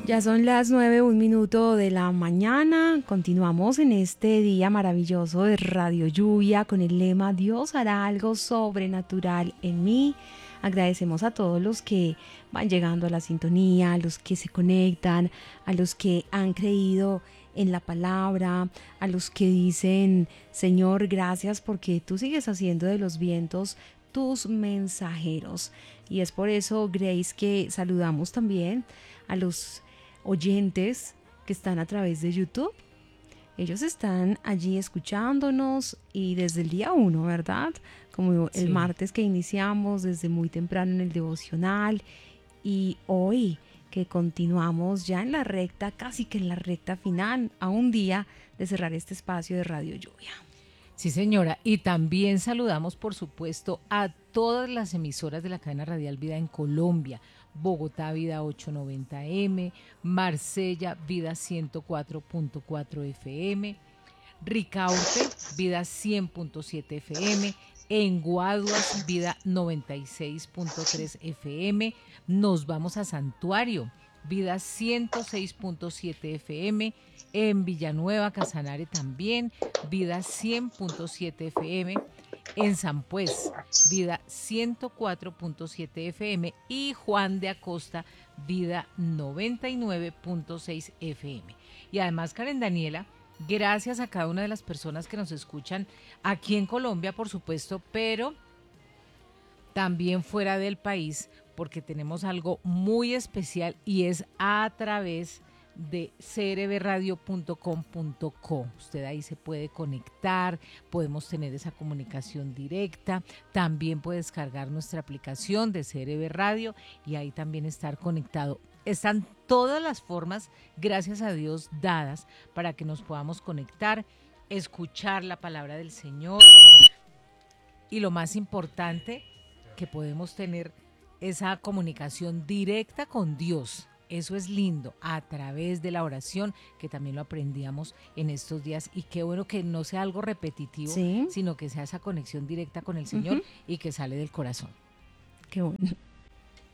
Ya son las 9:01 de la mañana. Continuamos en este día maravilloso de Radio Lluvia con el lema Dios hará algo sobrenatural en mí. Agradecemos a todos los que van llegando a la sintonía, a los que se conectan, a los que han creído en la palabra, a los que dicen, Señor, gracias porque tú sigues haciendo de los vientos tus mensajeros. Y es por eso, Grace, que saludamos también a los oyentes que están a través de YouTube. Ellos están allí escuchándonos y desde el día uno, ¿verdad? Como el Sí, martes que iniciamos desde muy temprano en el devocional y hoy que continuamos ya en la recta, casi que en la recta final, a un día de cerrar este espacio de Radio Lluvia. sí, señora. Y también saludamos, por supuesto, a todas las emisoras de la cadena radial Vida en Colombia. Bogotá, Vida 890M, Marsella, Vida 104.4 FM, Ricaurte, Vida 100.7 FM, en Guaduas, Vida 96.3 FM. Nos vamos a Santuario, Vida 106.7 FM, en Villanueva, Casanare también, Vida 100.7 FM, en San Pues, Vida 104.7 FM y Juan de Acosta, Vida 99.6 FM. Y además, Karen Daniela, gracias a cada una de las personas que nos escuchan aquí en Colombia, por supuesto, pero también fuera del país, porque tenemos algo muy especial y es a través de crbradio.com.co. Usted ahí se puede conectar, podemos tener esa comunicación directa, también puede descargar nuestra aplicación de CRB Radio y ahí también estar conectado. Están todas las formas, gracias a Dios, dadas para que nos podamos conectar, escuchar la palabra del Señor y lo más importante, que podemos tener esa comunicación directa con Dios. Eso es lindo, a través de la oración, que también lo aprendíamos en estos días. Y qué bueno que no sea algo repetitivo, Sí, sino que sea esa conexión directa con el Señor uh-huh. y que sale del corazón. Qué bueno.